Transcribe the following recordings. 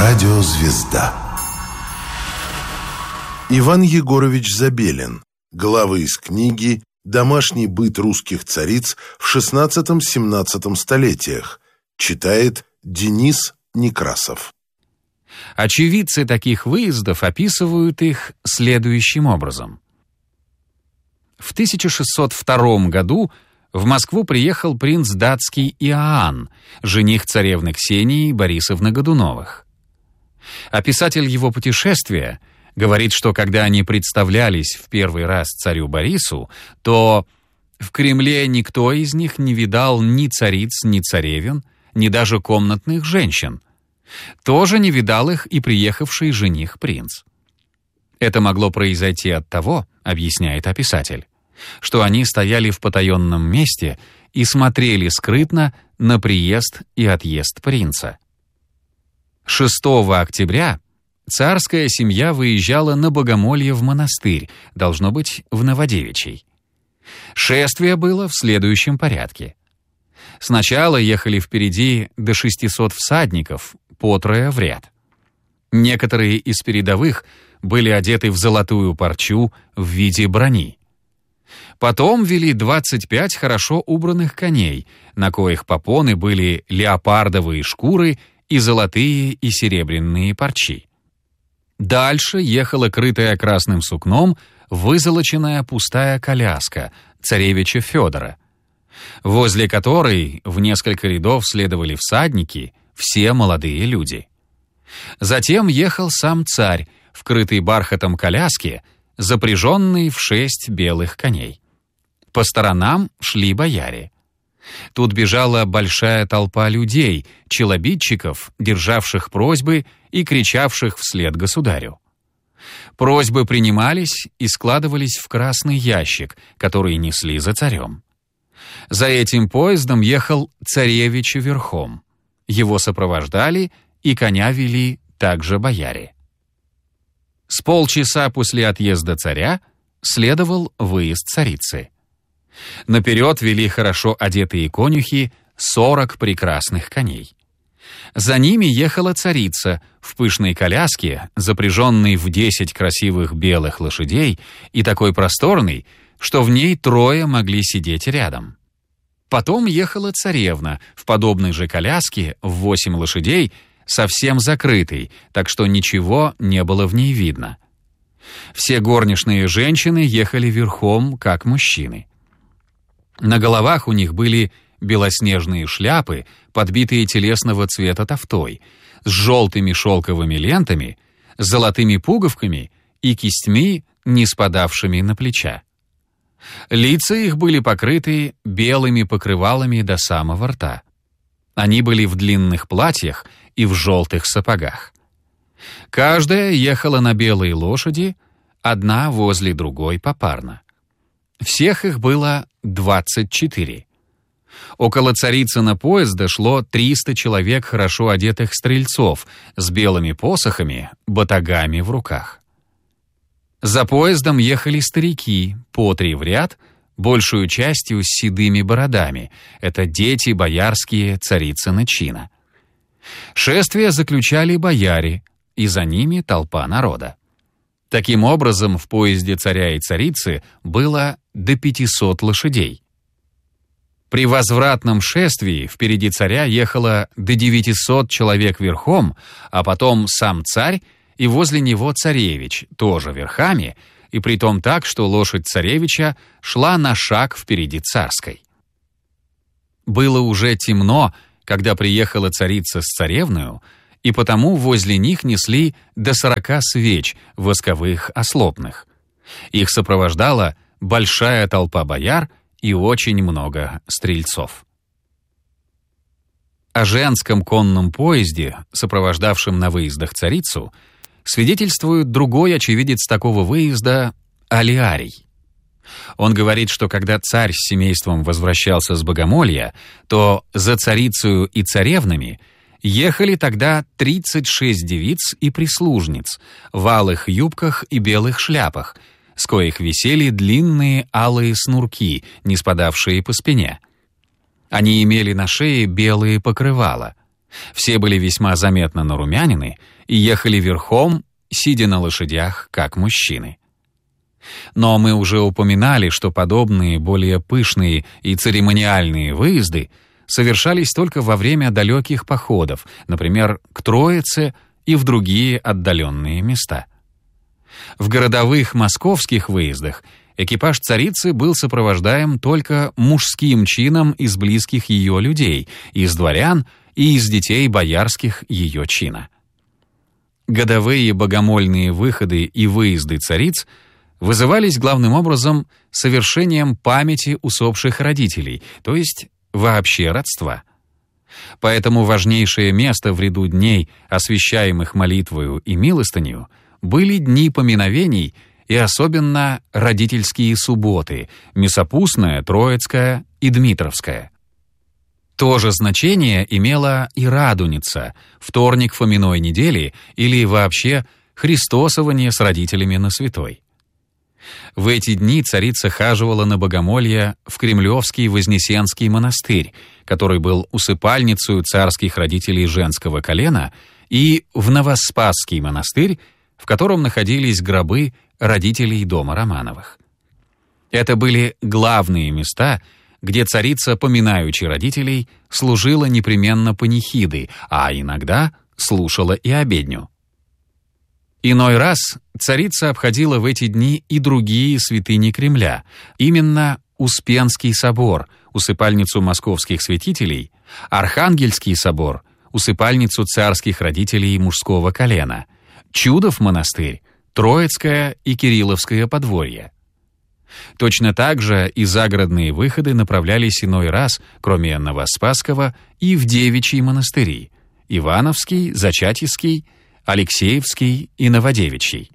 Радиозвезда. Иван Егорович Забелин. Главы из книги «Домашний быт русских цариц в XVI-XVII столетиях». Читает Денис Некрасов. Очевидцы таких выездов описывают их следующим образом. В 1602 году в Москву приехал принц датский Иоанн, жених царевны Ксении Борисовны Годуновых. Описатель его путешествия говорит, что когда они представлялись в первый раз царю Борису, то в Кремле никто из них не видал ни цариц, ни царевен, ни даже комнатных женщин. Тоже не видал их и приехавший жених принц. Это могло произойти от того, объясняет описатель, что они стояли в потаенном месте и смотрели скрытно на приезд и отъезд принца. 6 октября царская семья выезжала на богомолье в монастырь, должно быть, в Новодевичий. Шествие было в следующем порядке. Сначала ехали впереди до 600 всадников, по трое в ряд. Некоторые из передовых были одеты в золотую парчу в виде брони. Потом вели 25 хорошо убранных коней, на коих попоны были леопардовые шкуры и золотые и серебряные парчи. Дальше ехала крытая красным сукном вызолоченная пустая коляска царевича Федора, возле которой в несколько рядов следовали всадники, все молодые люди. Затем ехал сам царь в крытой бархатом коляске, запряженный в 6 белых коней. По сторонам шли бояре. Тут бежала большая толпа людей, челобитчиков, державших просьбы и кричавших вслед государю. Просьбы принимались и складывались в красный ящик, который несли за царем. За этим поездом ехал царевич верхом. Его сопровождали и коня вели также бояре. С полчаса после отъезда царя следовал выезд царицы. Наперед вели хорошо одетые конюхи 40 прекрасных коней. За ними ехала царица в пышной коляске, запряженной в 10 красивых белых лошадей и такой просторной, что в ней трое могли сидеть рядом. Потом ехала царевна в подобной же коляске в 8 лошадей, совсем закрытой, так что ничего не было в ней видно. Все горничные женщины ехали верхом, как мужчины. На головах у них были белоснежные шляпы, подбитые телесного цвета тафтой, с желтыми шелковыми лентами, с золотыми пуговками и кистьми, не спадавшими на плеча. Лица их были покрыты белыми покрывалами до самого рта. Они были в длинных платьях и в желтых сапогах. Каждая ехала на белой лошади, одна возле другой попарно. Всех их было 24. Около Царицына поезда шло 300 человек хорошо одетых стрельцов с белыми посохами, батагами в руках. За поездом ехали старики, по 3 в ряд, большую частью с седыми бородами. Это дети боярские Царицына чина. Шествие заключали бояре, и за ними толпа народа. Таким образом, в поезде царя и царицы было до 500 лошадей. При возвратном шествии впереди царя ехало до 900 человек верхом, а потом сам царь и возле него царевич, тоже верхами, и притом так, что лошадь царевича шла на шаг впереди царской. Было уже темно, когда приехала царица с царевною, и потому возле них несли до 40 свеч восковых ослопных. Их сопровождала большая толпа бояр и очень много стрельцов. О женском конном поезде, сопровождавшем на выездах царицу, свидетельствует другой очевидец такого выезда Алиарий. Он говорит, что когда царь с семейством возвращался с богомолья, то за царицею и царевнами ехали тогда 36 девиц и прислужниц в алых юбках и белых шляпах, с коих висели длинные алые снурки, не спадавшие по спине. Они имели на шее белые покрывала. Все были весьма заметно нарумянины и ехали верхом, сидя на лошадях, как мужчины. Но мы уже упоминали, что подобные, более пышные и церемониальные выезды совершались только во время далеких походов, например, к Троице и в другие отдаленные места. В городовых московских выездах экипаж царицы был сопровождаем только мужским чином из близких ее людей, из дворян и из детей боярских ее чина. Годовые богомольные выходы и выезды цариц вызывались главным образом совершением памяти усопших родителей, то есть вообще родства. Поэтому важнейшее место в ряду дней, освящаемых молитвою и милостынью, были дни поминовений и особенно родительские субботы, Мясопустная, Троицкая и Дмитровская. То же значение имела и Радуница, вторник Фоминой недели или вообще Христосование с родителями на святой. В эти дни царица хаживала на богомолье в Кремлевский Вознесенский монастырь, который был усыпальницей царских родителей женского колена, и в Новоспасский монастырь, в котором находились гробы родителей дома Романовых. Это были главные места, где царица, поминаючи родителей, служила непременно панихиды, а иногда слушала и обедню. Иной раз царица обходила в эти дни и другие святыни Кремля, именно Успенский собор, усыпальницу московских святителей, Архангельский собор, усыпальницу царских родителей мужского колена, Чудов монастырь, Троицкое и Кирилловское подворье. Точно так же и загородные выходы направлялись иной раз, кроме Новоспасского, и в девичьи монастыри — Ивановский, Зачатийский, Алексеевский и Новодевичий.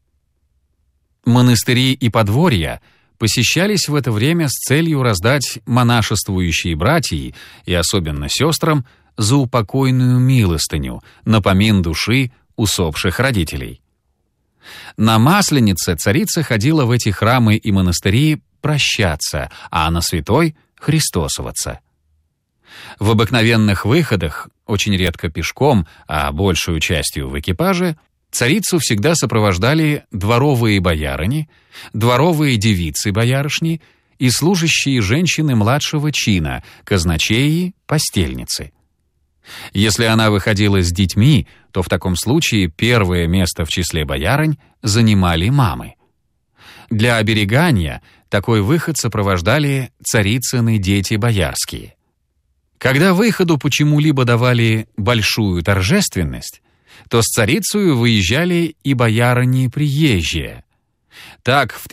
Монастыри и подворья посещались в это время с целью раздать монашествующие братьи и особенно сестрам заупокойную милостыню, напомин души усопших родителей. На Масленице царица ходила в эти храмы и монастыри прощаться, а на святой — христосоваться. В обыкновенных выходах, очень редко пешком, а большую частью в экипаже, царицу всегда сопровождали дворовые боярыни, дворовые девицы-боярышни и служащие женщины младшего чина, казначеи, постельницы. Если она выходила с детьми, то в таком случае первое место в числе боярынь занимали мамы. Для оберегания такой выход сопровождали царицыны дети боярские. Когда выходу почему-либо давали большую торжественность, то с царицею выезжали и боярыни приезжие. Так, в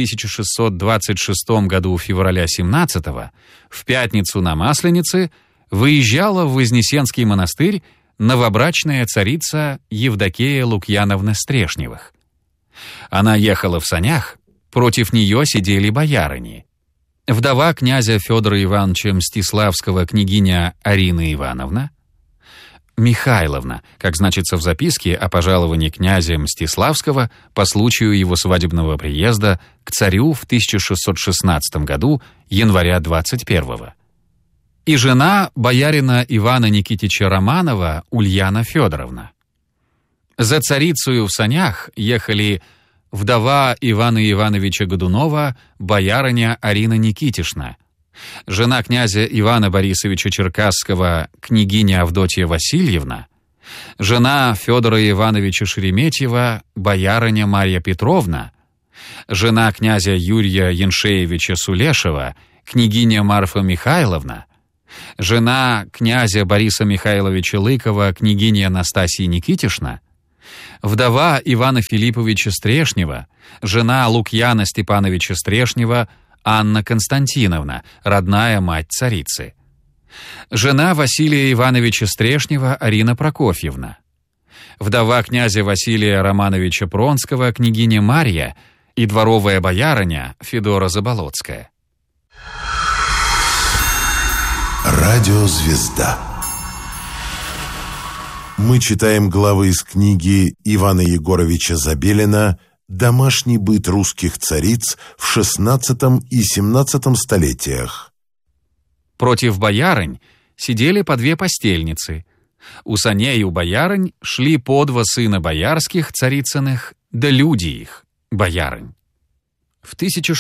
1626 году февраля 17-го, в пятницу на Масленице, выезжала в Вознесенский монастырь новобрачная царица Евдокия Лукьяновна Стрешневых. Она ехала в санях, против нее сидели боярыни. Вдова князя Федора Ивановича Мстиславского княгиня Арина Ивановна, Михайловна, как значится в записке о пожаловании князя Мстиславского по случаю его свадебного приезда к царю в 1616 году, января 21-го. И жена боярина Ивана Никитича Романова Ульяна Федоровна. За царицею в санях ехали вдова Ивана Ивановича Годунова, боярыня Арина Никитишна, жена князя Ивана Борисовича Черкасского, княгиня Авдотья Васильевна, жена Федора Ивановича Шереметьева, боярыня Марья Петровна, жена князя Юрия Яншеевича Сулешева, княгиня Марфа Михайловна, жена князя Бориса Михайловича Лыкова, княгиня Анастасия Никитишна, вдова Ивана Филипповича Стрешнева, жена Лукьяна Степановича Стрешнева, Анна Константиновна, родная мать царицы, жена Василия Ивановича Стрешнева Арина Прокофьевна, вдова князя Василия Романовича Пронского, княгиня Марья и дворовая боярыня Федора Заболоцкая. Радиозвезда. Мы читаем главы из книги Ивана Егоровича Забелина «Домашний быт русских цариц в XVI и XVII столетиях». Против боярынь сидели по две постельницы, У саней у боярынь шли по 2 сына боярских, царицыных, да люди их, боярынь. В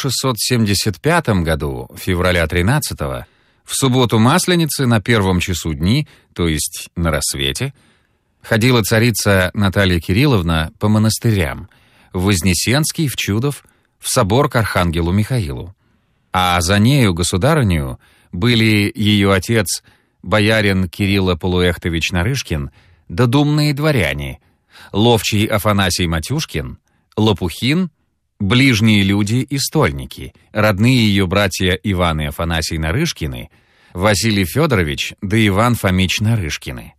1675 году, февраля 13-го, в субботу Масленицы на 1 часу дни, то есть на рассвете, ходила царица Наталья Кирилловна по монастырям, в Вознесенский, в Чудов, в собор к архангелу Михаилу. А за нею, государыню, были ее отец, боярин Кирилл Полуэхтович Нарышкин, да думные дворяне, ловчий Афанасий Матюшкин, Лопухин, ближние люди и стольники, родные ее братья Иван и Афанасий Нарышкины, Василий Федорович да Иван Фомич Нарышкины.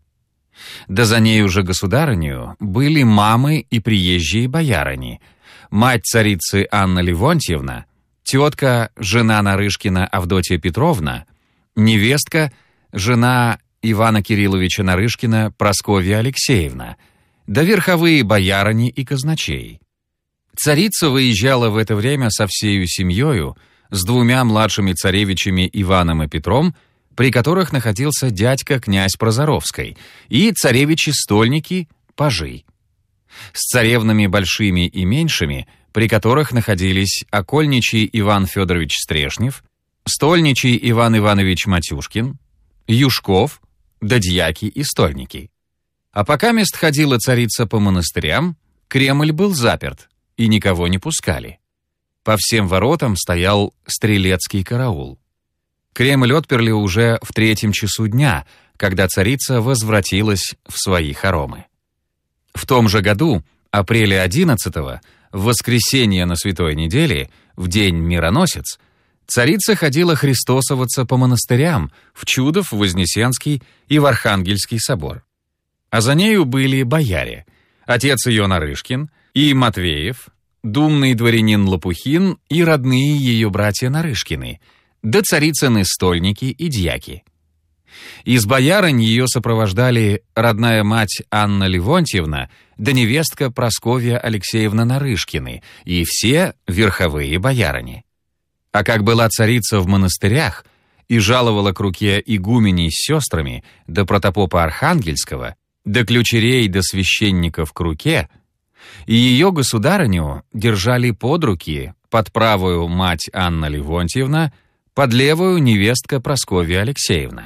Да за нею же государыню были мамы и приезжие боярыни, мать царицы Анна Левонтьевна, тетка, жена Нарышкина Авдотья Петровна, невестка, жена Ивана Кирилловича Нарышкина Прасковья Алексеевна, да верховые боярыни и казначей. Царица выезжала в это время со всею семьёю, с 2 младшими царевичами Иваном и Петром, при которых находился дядька князь Прозоровской, и царевичи-стольники, пажи. С царевнами большими и меньшими, при которых находились окольничий Иван Федорович Стрешнев, стольничий Иван Иванович Матюшкин, Юшков, да дьяки и стольники. А пока мест ходила царица по монастырям, Кремль был заперт, и никого не пускали. По всем воротам стоял стрелецкий караул. Кремль отперли уже в 3 часу дня, когда царица возвратилась в свои хоромы. В том же году, апреля 11-го, в воскресенье на Святой неделе, в день Мироносец, царица ходила христосоваться по монастырям в Чудов, Вознесенский и в Архангельский собор. А за нею были бояре, отец ее Нарышкин и Матвеев, думный дворянин Лопухин и родные ее братья Нарышкины, да царицыны стольники и дьяки. Из боярынь ее сопровождали родная мать Анна Левонтьевна да невестка Прасковья Алексеевна Нарышкины и все верховые боярыни. А как была царица в монастырях и жаловала к руке игуменей с сестрами да протопопа Архангельского, да ключерей да священников к руке, и ее государыню держали под руки, под правую мать Анна Левонтьевна, под левую невестка Прасковья Алексеевна.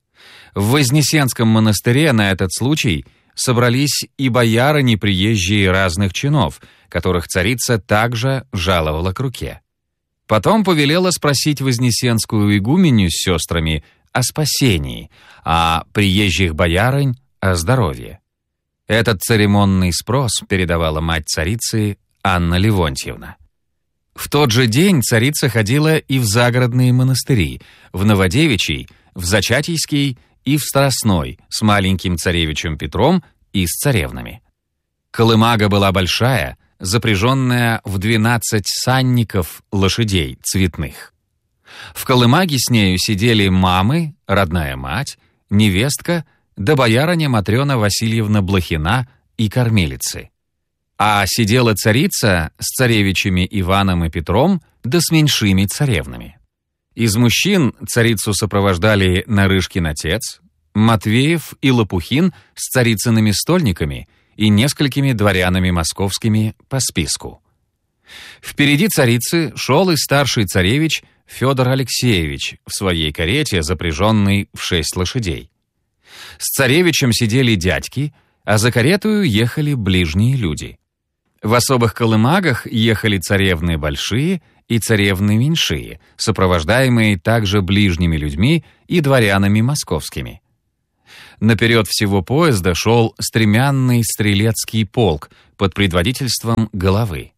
В Вознесенском монастыре на этот случай собрались и боярыни приезжие разных чинов, которых царица также жаловала к руке. Потом повелела спросить вознесенскую игуменю с сестрами о спасении, а приезжих боярынь о здоровье. Этот церемонный спрос передавала мать царицы Анна Левонтьевна. В тот же день царица ходила и в загородные монастыри, в Новодевичий, в Зачатийский и в Страстной с маленьким царевичем Петром и с царевнами. Колымага была большая, запряженная в 12 санников лошадей цветных. В колымаге с нею сидели мамы, родная мать, невестка, да боярыня Матрена Васильевна Блохина и кормилицы. А сидела царица с царевичами Иваном и Петром, да с меньшими царевнами. Из мужчин царицу сопровождали Нарышкин отец, Матвеев и Лопухин с царицыными стольниками и несколькими дворянами московскими по списку. Впереди царицы шел и старший царевич Федор Алексеевич в своей карете, запряженной в 6 лошадей. С царевичем сидели дядьки, а за каретою ехали ближние люди. В особых колымагах ехали царевны большие и царевны меньшие, сопровождаемые также ближними людьми и дворянами московскими. Наперед всего поезда шел стремянный стрелецкий полк под предводительством головы.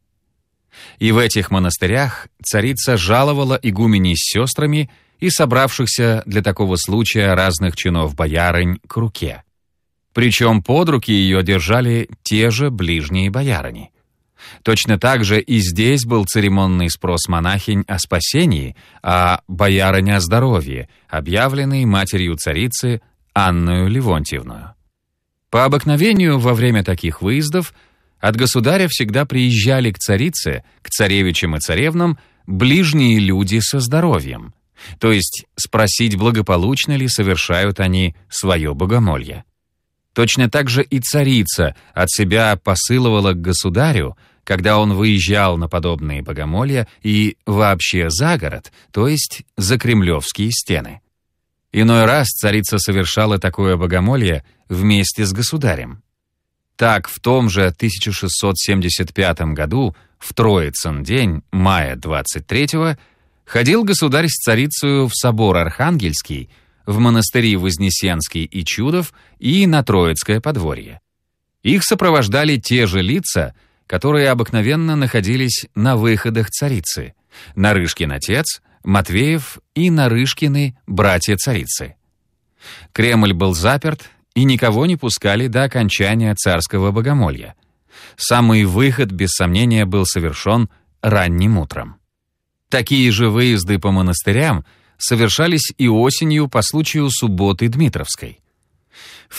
И в этих монастырях царица жаловала игуменей с сестрами и собравшихся для такого случая разных чинов боярынь к руке. Причем под руки ее держали те же ближние боярыни. Точно так же и здесь был церемонный спрос монахинь о спасении, а боярынь о здоровье, объявленный матерью царицы Анною Левонтьевною. По обыкновению во время таких выездов от государя всегда приезжали к царице, к царевичам и царевнам ближние люди со здоровьем, то есть спросить, благополучно ли совершают они свое богомолье. Точно так же и царица от себя посылывала к государю, когда он выезжал на подобные богомолья и вообще за город, то есть за кремлевские стены. Иной раз царица совершала такое богомолье вместе с государем. Так, в том же 1675 году, в Троицын день, мая 23-го, ходил государь с царицею в собор Архангельский, в монастыри Вознесенский и Чудов и на Троицкое подворье. Их сопровождали те же лица, которые обыкновенно находились на выходах царицы: Нарышкин отец, Матвеев и Нарышкины братья царицы. Кремль был заперт, и никого не пускали до окончания царского богомолья. Самый выход, без сомнения, был совершен ранним утром. Такие же выезды по монастырям совершались и осенью по случаю субботы Дмитровской. В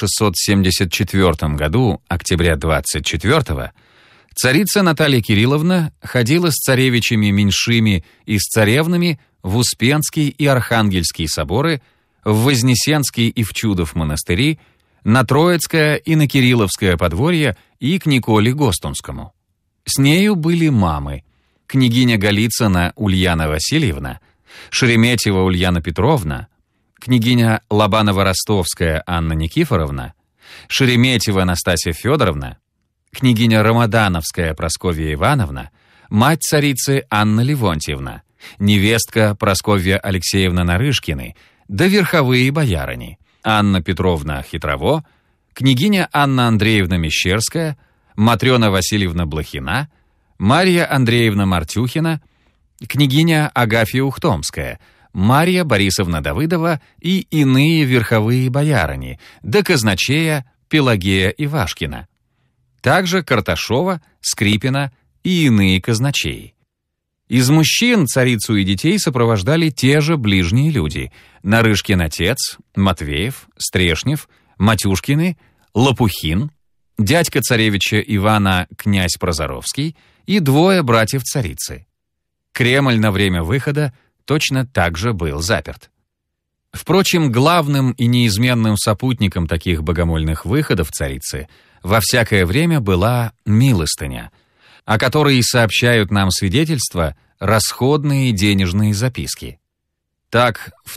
1674 году, октября 24-го, царица Наталья Кирилловна ходила с царевичами меньшими и с царевнами в Успенский и Архангельский соборы, в Вознесенский и в Чудов монастыри, на Троицкое и на Кирилловское подворье и к Николе Гостунскому. С нею были мамы: княгиня Голицына Ульяна Васильевна, Шереметьева Ульяна Петровна, княгиня Лобанова-Ростовская Анна Никифоровна, Шереметьева Настасья Федоровна, княгиня Рамадановская Прасковья Ивановна, мать царицы Анна Левонтьевна, невестка Прасковья Алексеевна Нарышкины, да верховые боярыни: Анна Петровна Хитрово, княгиня Анна Андреевна Мещерская, Матрена Васильевна Блохина, Марья Андреевна Мартюхина, княгиня Агафья Ухтомская, Марья Борисовна Давыдова и иные верховые боярыни, да казначея Пелагея Ивашкина. Также Карташова, Скрипина и иные казначеи. Из мужчин царицу и детей сопровождали те же ближние люди: Нарышкин отец, Матвеев, Стрешнев, Матюшкины, Лопухин, дядька царевича Ивана князь Прозоровский и двое братьев царицы. Кремль на время выхода точно так же был заперт. Впрочем, главным и неизменным сопутником таких богомольных выходов царицы во всякое время была милостыня, о которой сообщают нам свидетельства расходные денежные записки. Так, в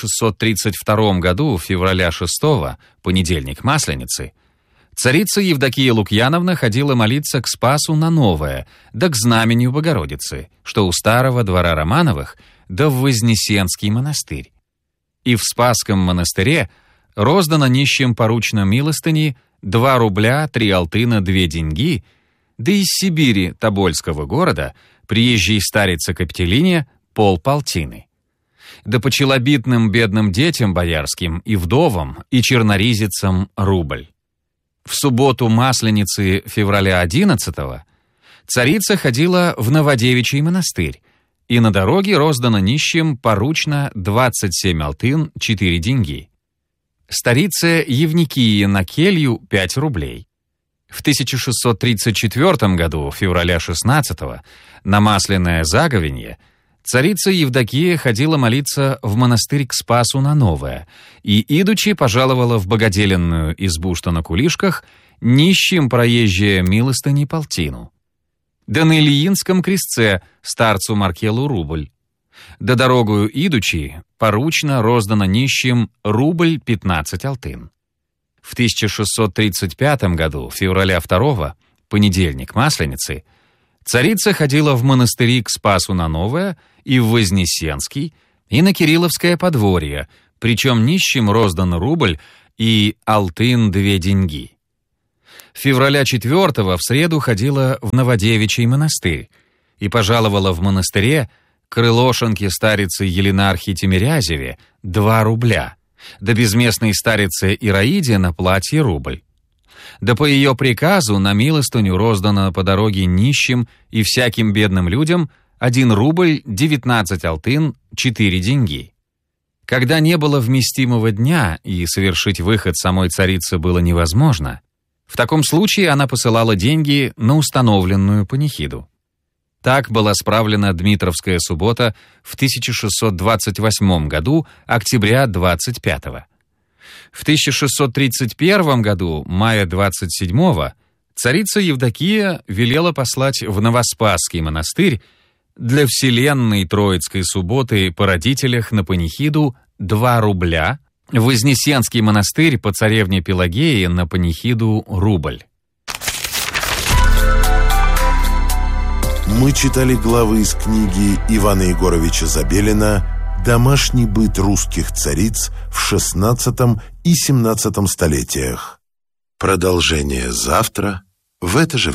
1632 году, февраля 6-го, понедельник Масленицы, царица Евдокия Лукьяновна ходила молиться к Спасу на Новое, да к знаменью Богородицы, что у старого двора Романовых, да в Вознесенский монастырь. И в Спасском монастыре роздано нищим поручно милостыни 2 рубля 3 алтына 2 деньги, да из Сибири Тобольского города приезжей старице Каптелине полтины. Да по челобитным бедным детям боярским и вдовам и черноризицам рубль. В субботу Масленицы февраля 11-го царица ходила в Новодевичий монастырь, и на дороге роздано нищим поручно 27 алтын 4 деньги. Старице Евникии на келью 5 рублей. В 1634 году, февраля 16-го, на Масляное Заговенье, царица Евдокия ходила молиться в монастырь к Спасу на Новое и, идучи, пожаловала в богоделенную избу, что на кулишках, нищим проезжая милостыни полтину. Да на Ильинском крестце старцу Маркелу рубль. Да дорогою идучи, поручно роздано нищим рубль 15 алтын. В 1635 году, февраля 2-го, понедельник Масленицы, царица ходила в монастыри к Спасу на Новое и в Вознесенский, и на Кирилловское подворье, причем нищим роздан рубль и алтын 2 деньги. Февраля 4-го в среду ходила в Новодевичий монастырь и пожаловала в монастыре крылошенке старицы Еленархи Тимирязеве 2 рубля, да безместной старице Ираиде на платье рубль. Да по ее приказу на милостыню роздано по дороге нищим и всяким бедным людям 1 рубль 19 алтын 4 деньги. Когда не было вместимого дня и совершить выход самой царицы было невозможно, в таком случае она посылала деньги на установленную панихиду. Так была справлена Дмитровская суббота в 1628 году, октября 25-го. В 1631 году, мая 27-го, царица Евдокия велела послать в Новоспасский монастырь для Вселенной Троицкой субботы по родителях на панихиду 2 рубля, в Вознесенский монастырь по царевне Пелагеи на панихиду рубль. Мы читали главы из книги Ивана Егоровича Забелина «Домашний быт русских цариц в XVI и XVII столетиях». Продолжение завтра в это же время.